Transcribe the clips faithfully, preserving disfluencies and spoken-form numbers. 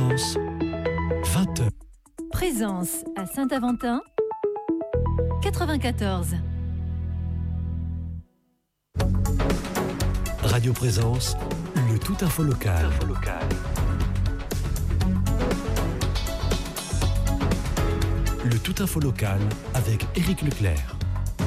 Présence, vingt heures. Présence à Saint-Aventin, quatre-vingt-quatorze. Radio Présence, le tout info local. Info local. Le tout info local avec Éric Leclerc.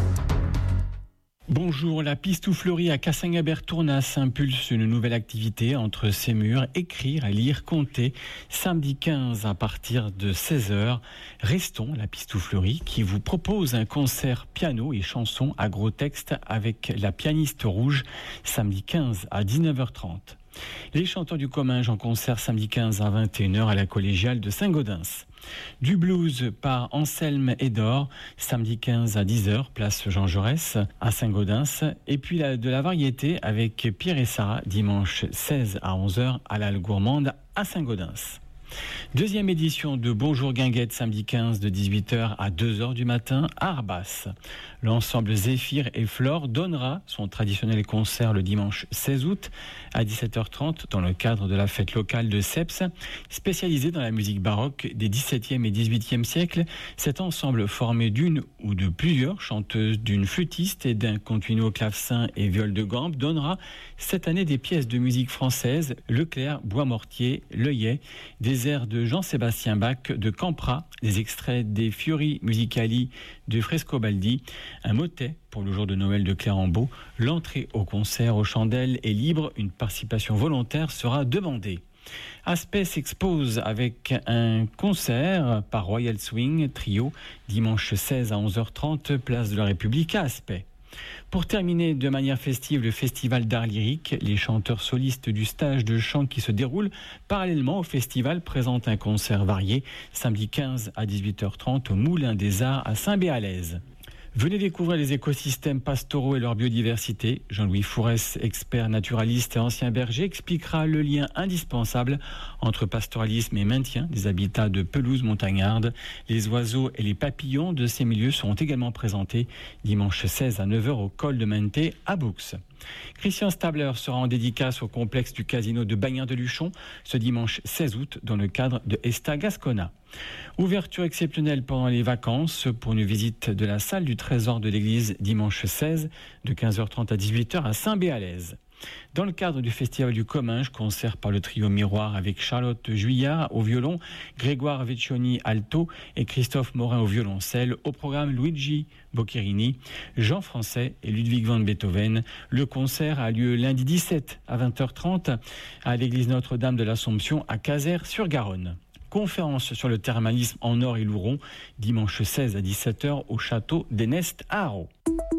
Bonjour, la Pistou Fleurie à Cassagnabert-Tournas impulse une nouvelle activité entre ses murs, écrire, lire, compter, samedi quinze à partir de seize heures. Restons la Pistou Fleurie qui vous propose un concert piano et chansons à gros texte avec la pianiste rouge, samedi quinze à dix-neuf heures trente. Les chanteurs du Comminges en concert samedi quinze à vingt et une heures à la collégiale de Saint-Gaudens. Du blues par Anselme Edor, samedi quinze à dix heures, place Jean Jaurès à Saint-Gaudens. Et puis la, de la variété avec Pierre et Sarah, dimanche seize à onze heures à l'Halle Gourmande à Saint-Gaudens. Deuxième édition de Bonjour Guinguette, samedi quinze de dix-huit heures à deux heures du matin à Arbas. L'ensemble Zéphyr et Flore donnera son traditionnel concert le dimanche seize août à dix-sept heures trente dans le cadre de la fête locale de Seps, spécialisée dans la musique baroque des dix-septième et dix-huitième siècles. Cet ensemble formé d'une ou de plusieurs chanteuses, d'une flûtiste et d'un continuo clavecin et viol de gambe donnera cette année des pièces de musique française, Leclerc, Bois-Mortier, L'Œillet, des airs de Jean-Sébastien Bach, de Campra, des extraits des Fiori Musicali de Frescobaldi, un motet pour le jour de Noël de Clérambault. L'entrée au concert aux chandelles est libre, une participation volontaire sera demandée. Aspect s'expose avec un concert par Royal Swing Trio, dimanche seize à onze heures trente, place de la République à Aspect. Pour terminer de manière festive le festival d'art lyrique, les chanteurs solistes du stage de chant qui se déroule parallèlement au festival présentent un concert varié samedi quinze à dix-huit heures trente au Moulin des Arts à Saint-Béalaise. Venez découvrir les écosystèmes pastoraux et leur biodiversité. Jean-Louis Fourès, expert naturaliste et ancien berger, expliquera le lien indispensable entre pastoralisme et maintien des habitats de pelouses montagnardes. Les oiseaux et les papillons de ces milieux seront également présentés dimanche seize à neuf heures au col de Menté à Boux. Christian Stabler sera en dédicace au complexe du casino de Bagnères-de-Luchon ce dimanche seize août dans le cadre de Esta Gascona. Ouverture exceptionnelle pendant les vacances pour une visite de la salle du trésor de l'église dimanche seize de quinze heures trente à dix-huit heures à Saint-Béalaise. Dans le cadre du festival du Comminges, concert par le trio Miroir avec Charlotte Juillard au violon, Grégoire Vecchioni alto et Christophe Morin au violoncelle. Au programme Luigi Boccherini, Jean Français et Ludwig van Beethoven. Le concert a lieu lundi dix-sept à vingt heures trente à l'église Notre-Dame de l'Assomption à Cazaires-sur-Garonne. Conférence sur le thermalisme en Or et Louron, dimanche seize à dix-sept heures au château d'Enest à Haro.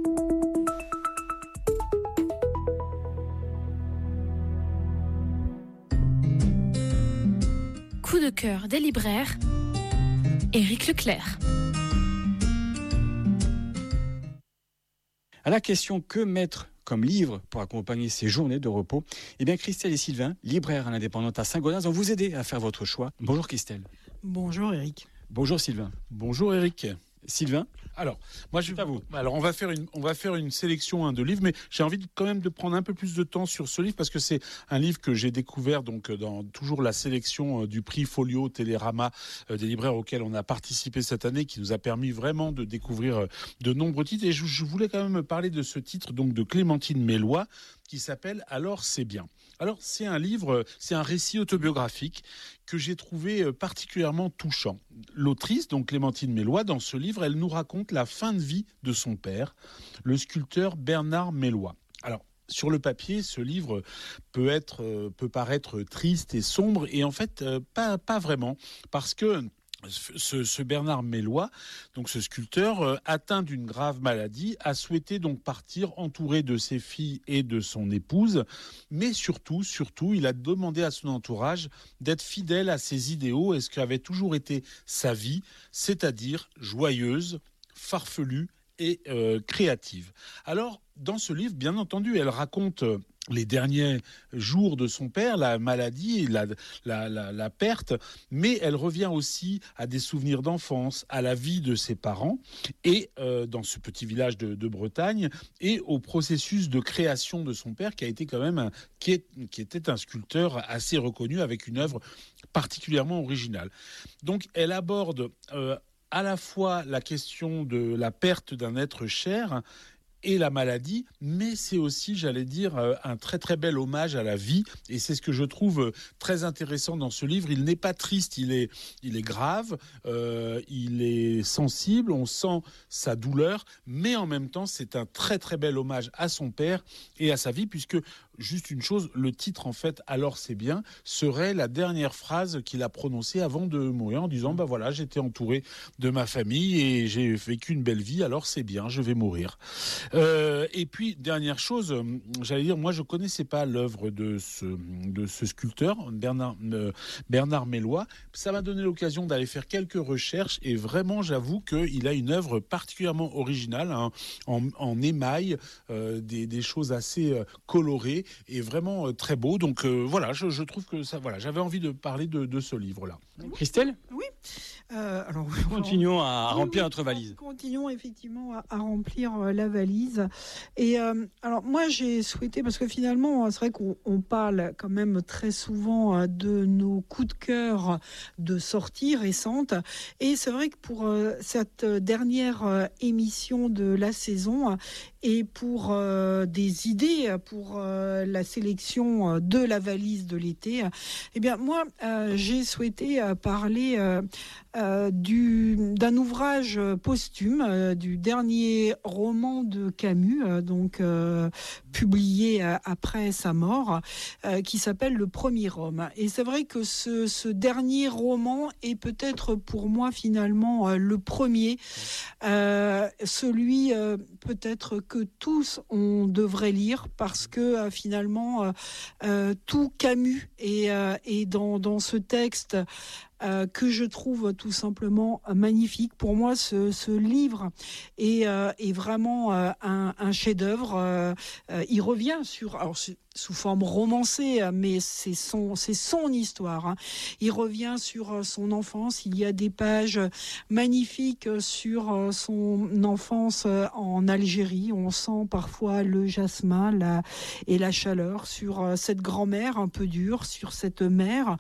Coup de cœur des libraires, Éric Leclerc. À la question que mettre comme livre pour accompagner ces journées de repos, eh bien Christelle et Sylvain, libraires à l'indépendante à Saint-Gaudens, vont vous aider à faire votre choix. Bonjour Christelle. Bonjour Éric. Bonjour Sylvain. Bonjour Éric. Sylvain. Alors, moi je à vous. Alors on va faire une on va faire une sélection hein, de livres, mais j'ai envie de, quand même de prendre un peu plus de temps sur ce livre parce que c'est un livre que j'ai découvert donc dans toujours la sélection euh, du prix Folio Télérama euh, des libraires auxquels on a participé cette année, qui nous a permis vraiment de découvrir euh, de nombreux titres. Et je, je voulais quand même parler de ce titre donc de Clémentine Mélois, qui s'appelle Alors c'est bien. Alors c'est un livre, c'est un récit autobiographique que j'ai trouvé particulièrement touchant. L'autrice, donc Clémentine Mélois, dans ce livre, elle nous raconte la fin de vie de son père, le sculpteur Bernard Mélois. Alors, sur le papier, ce livre peut être, peut paraître triste et sombre, et en fait, pas, pas vraiment, parce que Ce, ce Bernard Mélois, donc ce sculpteur, euh, atteint d'une grave maladie, a souhaité donc partir entouré de ses filles et de son épouse, mais surtout, surtout, il a demandé à son entourage d'être fidèle à ses idéaux et ce qu'avait toujours été sa vie, c'est-à-dire joyeuse, farfelue et euh, créative. Alors, dans ce livre, bien entendu, elle raconte les derniers jours de son père, la maladie, la, la, la, la perte, mais elle revient aussi à des souvenirs d'enfance, à la vie de ses parents, et euh, dans ce petit village de, de Bretagne, et au processus de création de son père, qui a été quand même un, qui, est, qui était un sculpteur assez reconnu, avec une œuvre particulièrement originale. Donc, elle aborde euh, à la fois la question de la perte d'un être cher et la maladie, mais c'est aussi, j'allais dire, un très très bel hommage à la vie, et c'est ce que je trouve très intéressant dans ce livre. Il n'est pas triste, il est, il est grave, euh, il est sensible, on sent sa douleur, mais en même temps, c'est un très très bel hommage à son père et à sa vie, puisque, juste une chose, le titre, en fait, « Alors c'est bien », serait la dernière phrase qu'il a prononcée avant de mourir, en disant, bah voilà, j'étais entouré de ma famille et j'ai vécu une belle vie, alors c'est bien, je vais mourir. Euh, et puis, dernière chose, j'allais dire, moi je connaissais pas l'œuvre de ce, de ce sculpteur, Bernard, euh, Bernard Mélois. Ça m'a donné l'occasion d'aller faire quelques recherches et vraiment, j'avoue qu'il a une œuvre particulièrement originale, hein, en, en émail, euh, des, des choses assez euh, colorées et vraiment euh, très beau. Donc euh, voilà, je, je trouve que ça, voilà, j'avais envie de parler de, de ce livre-là. Christelle ? Oui. Euh, alors, continuons à oui, remplir oui, notre valise. Continuons effectivement à, à remplir euh, la valise. Et euh, alors moi j'ai souhaité, parce que finalement c'est vrai qu'on on parle quand même très souvent euh, de nos coups de cœur de sorties récentes. Et c'est vrai que pour euh, cette dernière euh, émission de la saison, et pour euh, des idées pour euh, la sélection de la valise de l'été, eh bien moi euh, j'ai souhaité euh, parler euh, euh, du, d'un ouvrage posthume, euh, du dernier roman de Camus, euh, donc euh, publié euh, après sa mort, euh, qui s'appelle Le Premier Homme. Et c'est vrai que ce, ce dernier roman est peut-être pour moi finalement euh, le premier, euh, celui euh, peut-être que tous on devrait lire, parce que euh, finalement euh, euh, tout Camus est, euh, est dans, dans ce texte euh, que je trouve tout simplement magnifique. Pour moi, ce, ce livre est, euh, est vraiment euh, un, un chef-d'œuvre. Euh, euh, il revient sur, alors sous forme romancée, mais c'est son, c'est son histoire, hein. Il revient sur son enfance. Il y a des pages magnifiques sur son enfance en Algérie. On sent parfois le jasmin la, et la chaleur, sur cette grand-mère un peu dure, sur cette mère,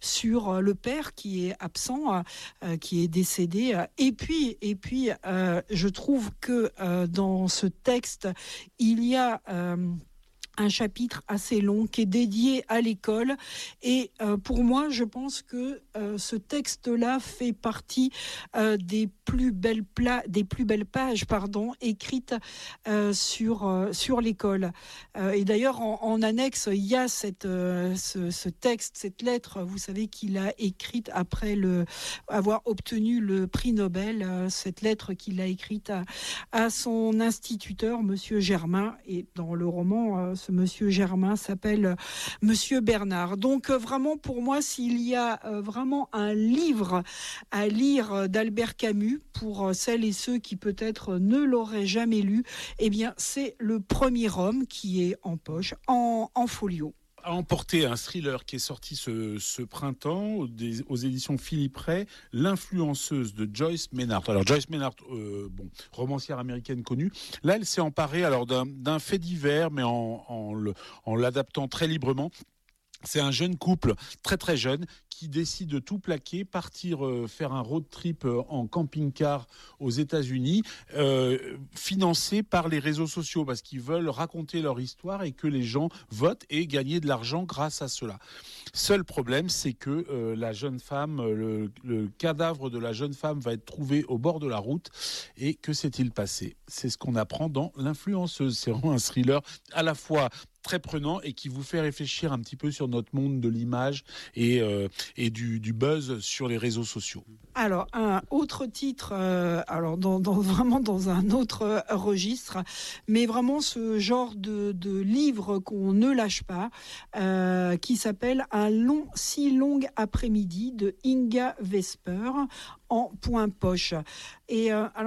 sur le père qui est absent, euh, qui est décédé. Et puis, et puis euh, je trouve que euh, dans ce texte, il y a... Euh, un chapitre assez long qui est dédié à l'école, et euh, pour moi je pense que euh, ce texte-là fait partie euh, des plus belles pla- des plus belles pages pardon écrites euh, sur euh, sur l'école. Euh, et d'ailleurs en, en annexe il y a cette euh, ce, ce texte, cette lettre, vous savez, qu'il a écrite après le avoir obtenu le prix Nobel, euh, cette lettre qu'il a écrite à, à son instituteur, Monsieur Germain, et dans le roman euh, ce Monsieur Germain s'appelle Monsieur Bernard. Donc euh, vraiment pour moi, s'il y a euh, vraiment un livre à lire euh, d'Albert Camus, pour euh, celles et ceux qui peut-être ne l'auraient jamais lu, eh bien c'est Le Premier Homme qui est en poche, en, en folio. A emporté un thriller qui est sorti ce, ce printemps des, aux éditions Philippe Ray, L'influenceuse de Joyce Maynard. Alors Joyce Maynard, euh, bon, romancière américaine connue. Là, elle s'est emparée alors d'un, d'un fait divers, mais en, en, le, en l'adaptant très librement. C'est un jeune couple, très très jeune, qui décide de tout plaquer, partir euh, faire un road trip euh, en camping-car aux États-Unis, euh, financé par les réseaux sociaux, parce qu'ils veulent raconter leur histoire et que les gens votent et gagner de l'argent grâce à cela. Seul problème, c'est que euh, la jeune femme, le, le cadavre de la jeune femme va être trouvé au bord de la route. Et que s'est-il passé ? C'est ce qu'on apprend dans L'influenceuse. C'est vraiment un thriller à la fois très prenant et qui vous fait réfléchir un petit peu sur notre monde de l'image et, euh, et du, du buzz sur les réseaux sociaux. Alors, un autre titre, euh, alors dans, dans, vraiment dans un autre registre, mais vraiment ce genre de, de livre qu'on ne lâche pas, euh, qui s'appelle Un long, si long après-midi de Inga Vesper, en point poche. Et euh, alors,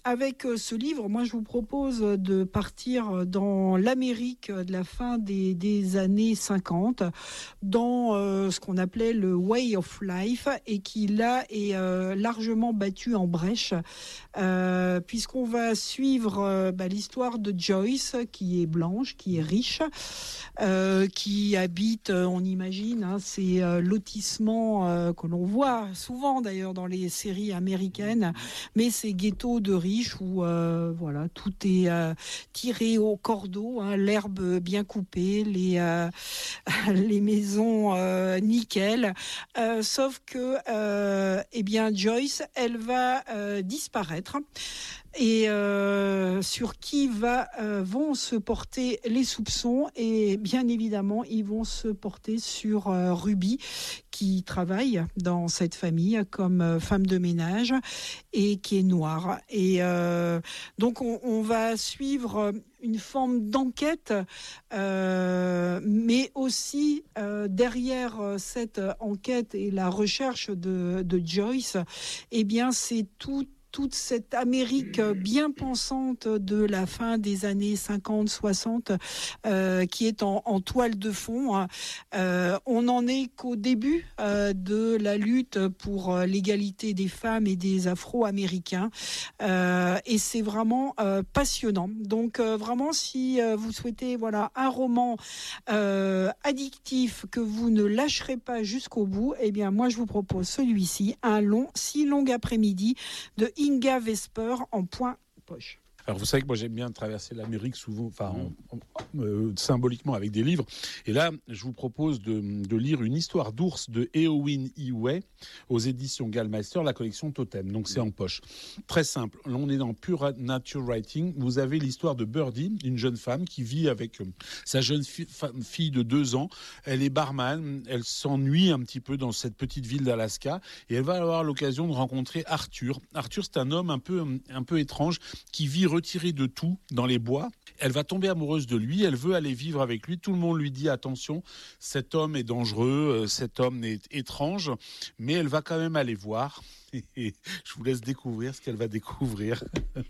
avec ce livre, moi je vous propose de partir dans l'Amérique de la fin des, des années cinquante, dans euh, ce qu'on appelait le Way of Life, et qui là est euh, largement battu en brèche, euh, puisqu'on va suivre euh, bah, l'histoire de Joyce, qui est blanche, qui est riche, euh, qui habite, on imagine, hein, ces euh, lotissements euh, que l'on voit souvent d'ailleurs dans les séries américaines, mais ces ghettos de riches où euh, voilà, tout est euh, tiré au cordeau, hein, l'herbe bien coupée, les, euh, les maisons euh, nickel, euh, sauf que euh, eh bien Joyce, elle va euh, disparaître. Et euh, sur qui va, euh, vont se porter les soupçons, et bien évidemment ils vont se porter sur euh, Ruby, qui travaille dans cette famille comme euh, femme de ménage et qui est noire. Et euh, donc on, on va suivre une forme d'enquête, euh, mais aussi euh, derrière cette enquête et la recherche de, de Joyce, eh bien c'est tout toute cette Amérique bien pensante de la fin des années cinquante soixante euh, qui est en, en toile de fond. Euh, on n'en est qu'au début euh, de la lutte pour l'égalité des femmes et des Afro-Américains. Euh, et c'est vraiment euh, passionnant. Donc euh, vraiment, si euh, vous souhaitez voilà, un roman euh, addictif que vous ne lâcherez pas jusqu'au bout, eh bien moi je vous propose celui-ci, un long, si long après-midi de Inga Vesper en point poche. Alors vous savez que moi j'aime bien traverser l'Amérique souvent, enfin en, en, euh, symboliquement avec des livres. Et là, je vous propose de, de lire une histoire d'ours de Eowyn Eway aux éditions Gallmeister, la collection Totem. Donc c'est en poche. Très simple. On est dans pure nature writing. Vous avez l'histoire de Birdie, une jeune femme qui vit avec euh, sa jeune fi- fille de deux ans. Elle est barman. Elle s'ennuie un petit peu dans cette petite ville d'Alaska et elle va avoir l'occasion de rencontrer Arthur. Arthur, c'est un homme un peu un peu étrange qui vit retirée de tout dans les bois. Elle va tomber amoureuse de lui, elle veut aller vivre avec lui. Tout le monde lui dit attention, cet homme est dangereux, cet homme est étrange, mais elle va quand même aller voir. Et je vous laisse découvrir ce qu'elle va découvrir.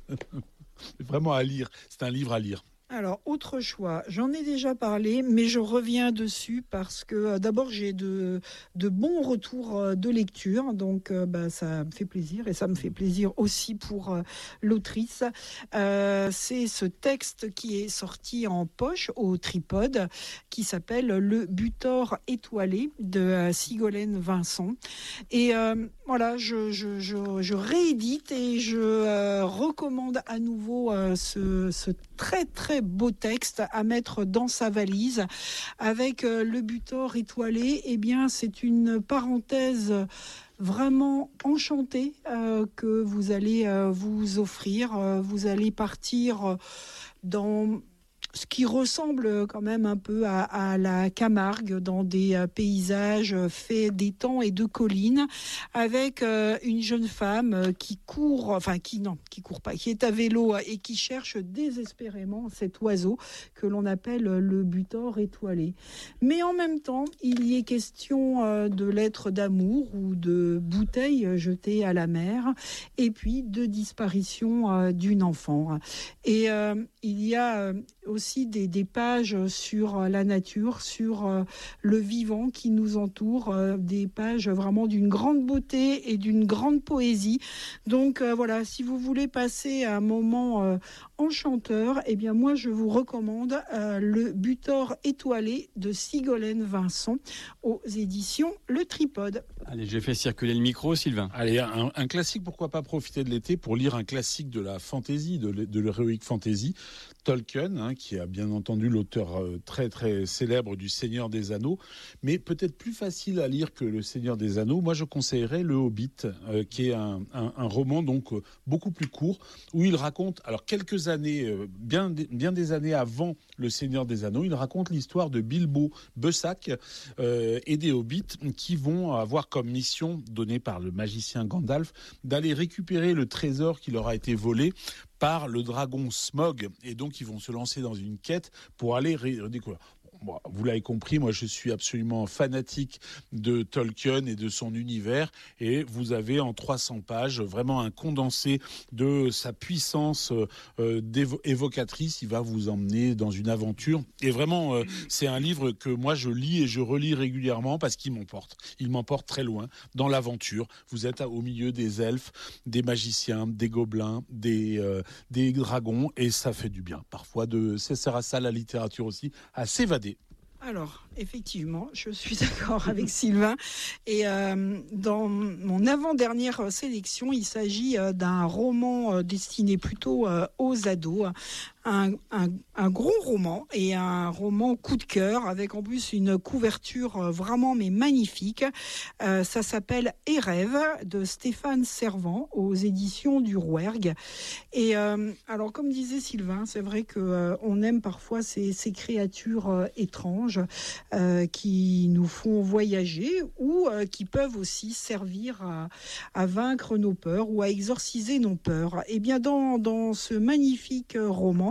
C'est vraiment à lire, c'est un livre à lire. Alors, autre choix, j'en ai déjà parlé, mais je reviens dessus parce que euh, d'abord, j'ai de, de bons retours euh, de lecture, donc euh, bah, ça me fait plaisir, et ça me fait plaisir aussi pour euh, l'autrice. Euh, c'est ce texte qui est sorti en poche au Tripode, qui s'appelle « Le butor étoilé » de euh, Sigolène Vincent. Et euh, voilà, je, je, je, je réédite et je euh, recommande à nouveau euh, ce, ce très très beau texte à mettre dans sa valise avec euh, le butor étoilé. Eh bien, c'est une parenthèse vraiment enchantée euh, que vous allez euh, vous offrir. Euh, vous allez partir dans ce qui ressemble quand même un peu à, à la Camargue, dans des euh, paysages faits d'étangs et de collines, avec euh, une jeune femme euh, qui court, enfin qui non, qui court pas, qui est à vélo et qui cherche désespérément cet oiseau que l'on appelle le butor étoilé. Mais en même temps, il y est question euh, de lettres d'amour ou de bouteilles jetées à la mer, et puis de disparition euh, d'une enfant. Et euh, il y a euh, aussi des, des pages sur la nature, sur euh, le vivant qui nous entoure, euh, des pages vraiment d'une grande beauté et d'une grande poésie. Donc euh, voilà, si vous voulez passer un moment euh, enchanteur, eh bien moi je vous recommande euh, le butor étoilé de Sigolène Vincent aux éditions Le Tripode. Allez, j'ai fait circuler le micro, Sylvain. Allez, un, un classique, pourquoi pas profiter de l'été pour lire un classique de la fantasy, de, de l'héroïque fantasy, Tolkien, hein, qui a bien entendu l'auteur euh, très très célèbre du Seigneur des Anneaux, mais peut-être plus facile à lire que le Seigneur des Anneaux. Moi, je conseillerais Le Hobbit, euh, qui est un, un, un roman donc euh, beaucoup plus court, où il raconte, alors quelques années, euh, bien, bien des années avant le Seigneur des Anneaux, il raconte l'histoire de Bilbo Beusac euh, et des Hobbits qui vont avoir comme mission donnée par le magicien Gandalf d'aller récupérer le trésor qui leur a été volé par le dragon Smaug, et donc ils vont se lancer dans une quête pour aller redécouvrir. moi, vous l'avez compris, moi je suis absolument fanatique de Tolkien et de son univers, et vous avez en trois cents pages vraiment un condensé de sa puissance euh, évocatrice. Il va vous emmener dans une aventure, et vraiment euh, c'est un livre que moi je lis et je relis régulièrement parce qu'il m'emporte. Il m'emporte très loin dans l'aventure. Vous êtes au milieu des elfes, des magiciens, des gobelins, des, euh, des dragons, et ça fait du bien. Parfois, de, ça sert à ça la littérature aussi, à s'évader. Alors, effectivement, je suis d'accord avec Sylvain. Et euh, dans mon avant-dernière sélection, il s'agit euh, d'un roman euh, destiné plutôt euh, aux ados. Un, un, un gros roman et un roman coup de cœur avec en plus une couverture vraiment mais magnifique. Euh, ça s'appelle Et rêve de Stéphane Servan aux éditions du Rouergue. Et euh, alors comme disait Sylvain, c'est vrai que euh, on aime parfois ces, ces créatures euh, étranges euh, qui nous font voyager ou euh, qui peuvent aussi servir à, à vaincre nos peurs ou à exorciser nos peurs. Et bien dans, dans ce magnifique roman,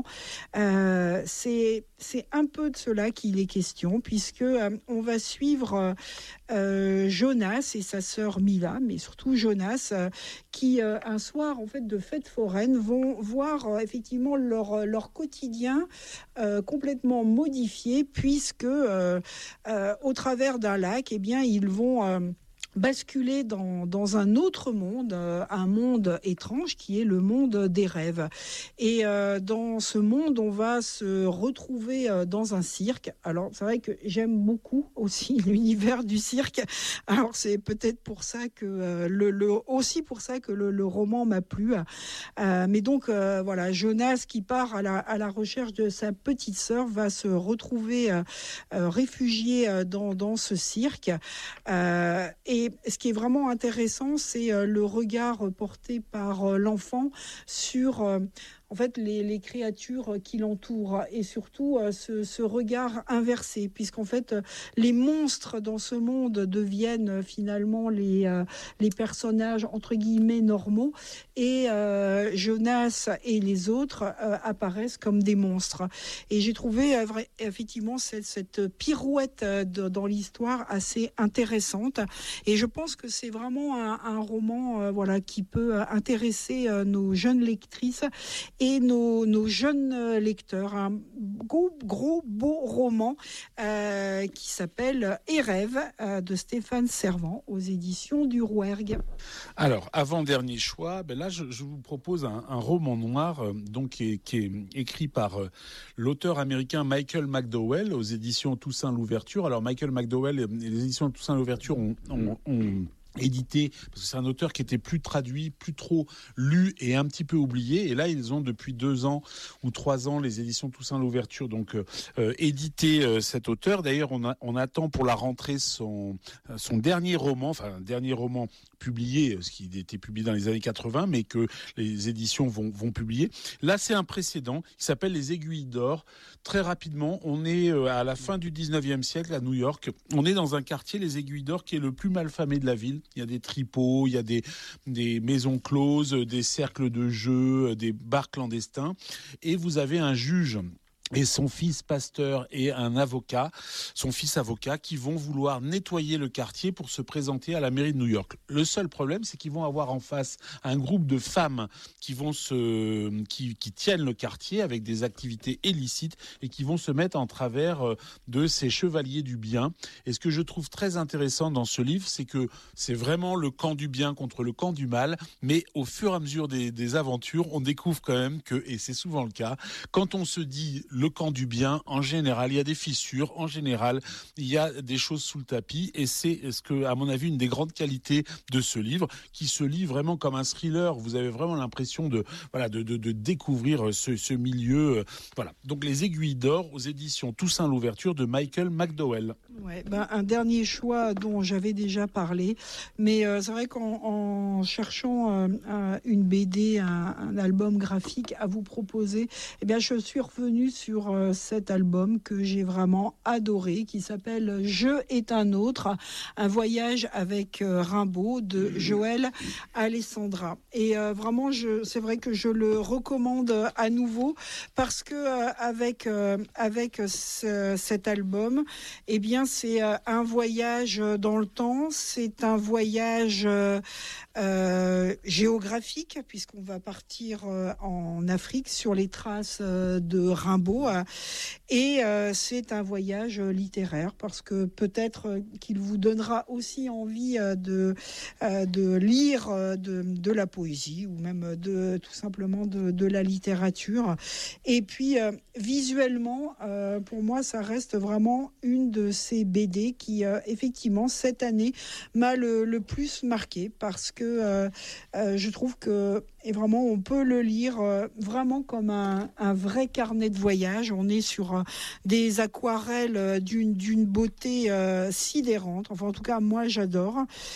Euh, c'est, c'est un peu de cela qu'il est question, puisque euh, on va suivre euh, Jonas et sa sœur Mila, mais surtout Jonas, euh, qui euh, un soir en fait de fête foraine vont voir euh, effectivement leur leur quotidien euh, complètement modifié, puisque euh, euh, au travers d'un lac, eh bien ils vont euh, basculer dans, dans un autre monde, euh, un monde étrange qui est le monde des rêves. Et euh, dans ce monde, on va se retrouver euh, dans un cirque. Alors, c'est vrai que j'aime beaucoup aussi l'univers du cirque. Alors, c'est peut-être pour ça que euh, le, le aussi pour ça que le, le roman m'a plu. Euh, mais donc, euh, voilà, Jonas qui part à la, à la recherche de sa petite sœur va se retrouver euh, euh, réfugié dans, dans ce cirque. Euh, et Et ce qui est vraiment intéressant, c'est le regard porté par l'enfant sur en fait les, les créatures qui l'entourent, et surtout ce, ce regard inversé, puisqu'en fait les monstres dans ce monde deviennent finalement les, les personnages entre guillemets normaux, et euh, Jonas et les autres euh, apparaissent comme des monstres. Et j'ai trouvé euh, effectivement cette, cette pirouette de, dans l'histoire assez intéressante, et je pense que c'est vraiment un, un roman euh, voilà, qui peut intéresser euh, nos jeunes lectrices et nos, nos jeunes lecteurs. Un gros, gros beau roman euh, qui s'appelle Et rêve euh, de Stéphane Servan aux éditions du Rouergue. Alors, avant-dernier choix, ben là je, je vous propose un, un roman noir euh, donc, qui, est, qui est écrit par euh, l'auteur américain Michael McDowell aux éditions Toussaint Louverture. Alors Michael McDowell et les éditions Toussaint Louverture ont, ont, ont édité, parce que c'est un auteur qui était plus traduit, plus trop lu et un petit peu oublié. Et là, ils ont depuis deux ans ou trois ans, les éditions Toussaint Louverture, donc euh, édité euh, cet auteur. D'ailleurs, on, a, on attend pour la rentrée son, son dernier roman, enfin un dernier roman publié, ce qui était publié dans les années quatre-vingts, mais que les éditions vont, vont publier. Là, c'est un précédent qui s'appelle Les Aiguilles d'Or. Très rapidement, on est à la fin du dix-neuvième siècle à New York. On est dans un quartier, Les Aiguilles d'Or, qui est le plus malfamé de la ville. Il y a des tripots, il y a des, des maisons closes, des cercles de jeux, des bars clandestins. Et vous avez un juge et son fils pasteur et un avocat, son fils avocat, qui vont vouloir nettoyer le quartier pour se présenter à la mairie de New York. Le seul problème, c'est qu'ils vont avoir en face un groupe de femmes qui vont se, qui, qui tiennent le quartier avec des activités illicites et qui vont se mettre en travers de ces chevaliers du bien. Et ce que je trouve très intéressant dans ce livre, c'est que c'est vraiment le camp du bien contre le camp du mal, mais au fur et à mesure des, des aventures, on découvre quand même que, et c'est souvent le cas, quand on se dit le camp du bien, en général, il y a des fissures, en général, il y a des choses sous le tapis, et c'est ce que, à mon avis, une des grandes qualités de ce livre, qui se lit vraiment comme un thriller. Vous avez vraiment l'impression de, voilà, de, de, de découvrir ce, ce milieu. Voilà. Donc, Les Aiguilles d'Or aux éditions Toussaint Louverture de Michael McDowell. Ouais, ben, un dernier choix dont j'avais déjà parlé, mais euh, c'est vrai qu'en en cherchant euh, une B D, un, un album graphique à vous proposer, eh bien, je suis revenue sur sur euh, cet album que j'ai vraiment adoré, qui s'appelle « Je est un autre », un voyage avec euh, Rimbaud de Joël Alessandra. Et euh, vraiment, je, c'est vrai que je le recommande à nouveau parce que euh, avec euh, avec ce, cet album, eh bien, c'est euh, un voyage dans le temps, c'est un voyage euh, euh, géographique puisqu'on va partir euh, en Afrique sur les traces euh, de Rimbaud euh, et euh, c'est un voyage littéraire parce que peut-être euh, qu'il vous donnera aussi envie euh, de euh, de lire euh, de, de la poésie ou même de tout simplement de, de la littérature. Et puis euh, visuellement, euh, pour moi, ça reste vraiment une de ces B D qui euh, effectivement cette année m'a le, le plus marqué parce que euh, euh, je trouve que et vraiment on peut le lire euh, vraiment comme un, un vrai carnet de voyage. On est sur euh, des aquarelles euh, d'une, d'une beauté euh, sidérante. Enfin en tout cas moi j'adore.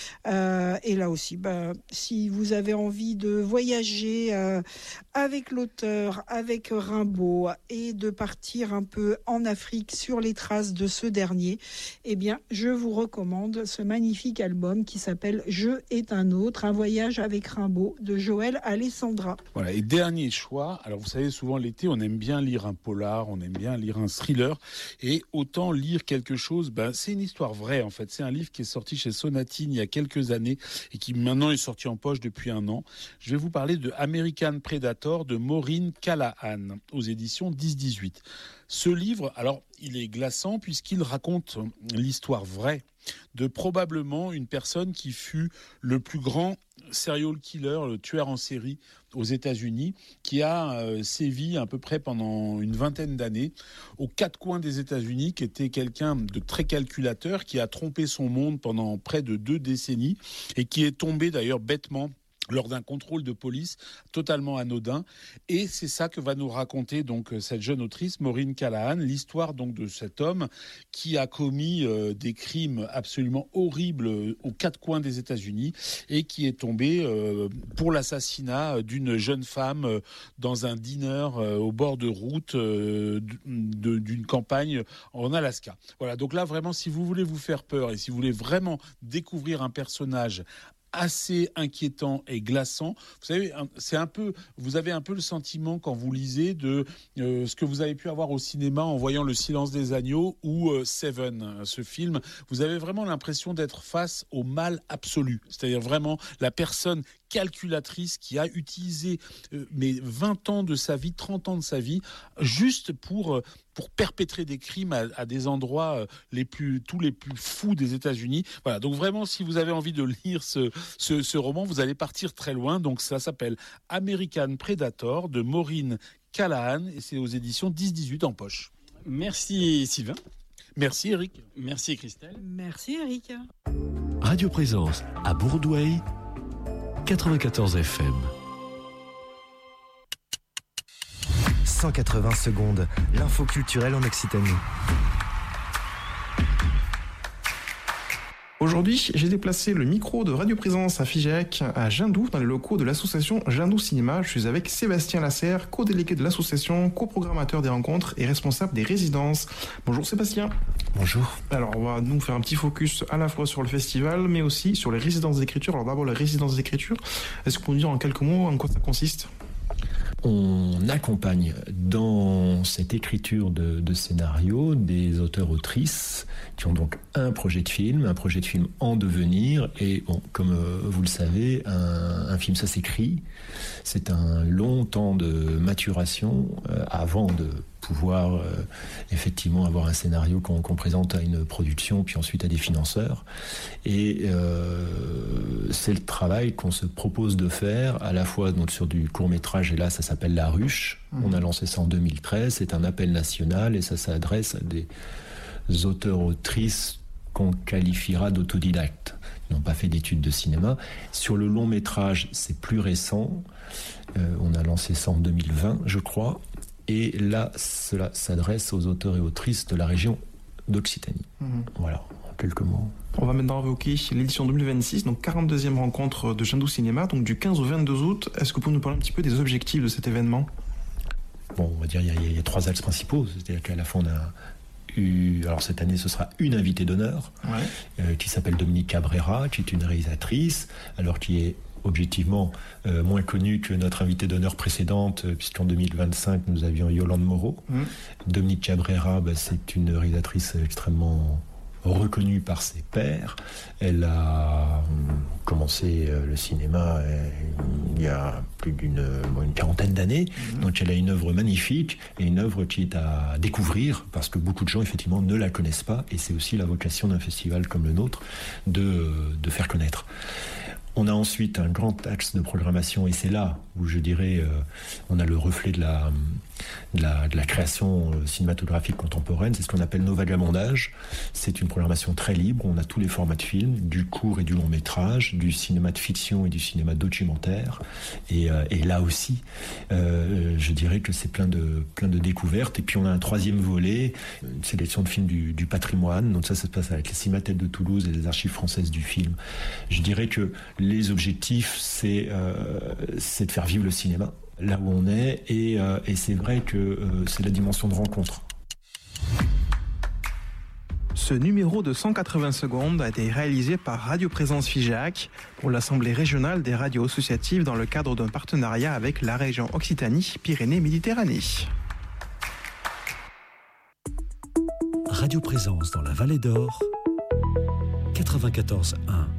Euh, et là aussi, bah, si vous avez envie de voyager euh, avec l'auteur, avec Rimbaud et de partir un peu en Afrique sur les traces de ce dernier, eh bien je vous recommande ce magnifique album qui s'appelle « Je est un autre », un voyage avec Rimbaud de Joël Alessandra. Voilà, et dernier choix, alors vous savez souvent l'été on aime bien lire un polar, on aime bien lire un thriller, et autant lire quelque chose, ben, c'est une histoire vraie en fait, c'est un livre qui est sorti chez Sonatine il y a quelques années et qui maintenant est sorti en poche depuis un an. Je vais vous parler de American Predator de Maureen Callahan aux éditions dix dix-huit. Ce livre, alors il est glaçant puisqu'il raconte l'histoire vraie de probablement une personne qui fut le plus grand serial killer, le tueur en série aux États-Unis, qui a euh, sévi à peu près pendant une vingtaine d'années aux quatre coins des États-Unis, qui était quelqu'un de très calculateur, qui a trompé son monde pendant près de deux décennies et qui est tombé d'ailleurs bêtement lors d'un contrôle de police totalement anodin. Et c'est ça que va nous raconter donc cette jeune autrice, Maureen Callahan, l'histoire donc de cet homme qui a commis euh, des crimes absolument horribles euh, aux quatre coins des États-Unis et qui est tombé euh, pour l'assassinat d'une jeune femme euh, dans un diner euh, au bord de route euh, de, d'une campagne en Alaska. Voilà, donc là vraiment, si vous voulez vous faire peur et si vous voulez vraiment découvrir un personnage assez inquiétant et glaçant. Vous savez, c'est un peu, vous avez un peu le sentiment quand vous lisez de euh, ce que vous avez pu avoir au cinéma en voyant Le Silence des agneaux ou euh, Seven, ce film. Vous avez vraiment l'impression d'être face au mal absolu. C'est-à-dire vraiment la personne calculatrice qui a utilisé euh, mais vingt ans de sa vie, trente ans de sa vie, juste pour... Euh, pour perpétrer des crimes à, à des endroits les plus, tous les plus fous des États-Unis. Voilà, donc vraiment, si vous avez envie de lire ce, ce, ce roman, vous allez partir très loin. Donc ça s'appelle American Predator de Maureen Callahan et c'est aux éditions dix dix-huit en poche. Merci Sylvain. Merci Eric. Merci Christelle. Merci Eric. Radio Présence à Bourdouaille, quatre-vingt-quatorze F M. cent quatre-vingts secondes, l'info culturelle en Occitanie. Aujourd'hui, j'ai déplacé le micro de Radio Présence à Figeac, à Jindou, dans les locaux de l'association Jindou Cinéma. Je suis avec Sébastien Lasserre, co-délégué de l'association, coprogrammateur des rencontres et responsable des résidences. Bonjour Sébastien. Bonjour. Alors, on va nous faire un petit focus à la fois sur le festival, mais aussi sur les résidences d'écriture. Alors d'abord, les résidences d'écriture. Est-ce que vous pouvez nous dire en quelques mots en quoi ça consiste ? On accompagne dans cette écriture de, de scénario des auteurs-autrices qui ont donc un projet de film, un projet de film en devenir. Et bon, comme euh, vous le savez, un, un film, ça s'écrit. C'est un long temps de maturation euh, avant de pouvoir euh, effectivement avoir un scénario qu'on, qu'on présente à une production, puis ensuite à des financeurs. Et euh, c'est le travail qu'on se propose de faire, à la fois donc, sur du court-métrage, et là ça s'appelle La Ruche. Mmh. On a lancé ça en deux mille treize, c'est un appel national, et ça s'adresse à des auteurs-autrices qu'on qualifiera d'autodidactes. Ils n'ont pas fait d'études de cinéma. Sur le long-métrage, c'est plus récent. Euh, on a lancé ça en deux mille vingt, je crois. Et là, cela s'adresse aux auteurs et autrices de la région d'Occitanie. Mmh. Voilà, en quelques mots. On va maintenant évoquer l'édition deux mille vingt-six, donc quarante-deuxième rencontre de Jindou Cinéma, donc du quinze au vingt-deux août. Est-ce que vous pouvez nous parler un petit peu des objectifs de cet événement ? bon, on va dire il y, a, il y a trois axes principaux. C'est-à-dire qu'à la fois on a eu, alors cette année ce sera une invitée d'honneur ouais. euh, qui s'appelle Dominique Cabrera, qui est une réalisatrice, alors qui est objectivement euh, moins connue que notre invitée d'honneur précédente, euh, puisqu'en deux mille vingt-cinq nous avions Yolande Moreau. Mmh. Dominique Cabrera, bah, c'est une réalisatrice extrêmement reconnue par ses pairs. Elle a commencé le cinéma il y a plus d'une une quarantaine d'années. Mmh. Donc elle a une œuvre magnifique et une œuvre qui est à découvrir parce que beaucoup de gens effectivement ne la connaissent pas et c'est aussi la vocation d'un festival comme le nôtre de, de faire connaître. On a ensuite un grand axe de programmation et c'est là où je dirais euh, on a le reflet de la, de la, de la création cinématographique contemporaine, c'est ce qu'on appelle nos vagabondages. C'est une programmation très libre, on a tous les formats de films, du court et du long métrage, du cinéma de fiction et du cinéma documentaire. Et, euh, et là aussi, euh, je dirais que c'est plein de, plein de découvertes. Et puis on a un troisième volet, une sélection de films du, du patrimoine. Donc ça, ça se passe avec les Cinémathèques de Toulouse et les Archives françaises du film. Je dirais que les objectifs, c'est, euh, c'est de faire vivre le cinéma là où on est et, euh, et c'est vrai que euh, c'est la dimension de rencontre. Ce numéro de cent quatre-vingts secondes a été réalisé par Radio Présence Figeac pour l'Assemblée régionale des radios associatives dans le cadre d'un partenariat avec la région Occitanie-Pyrénées-Méditerranée. Radio Présence dans la Vallée d'Or, quatre-vingt-quatorze un.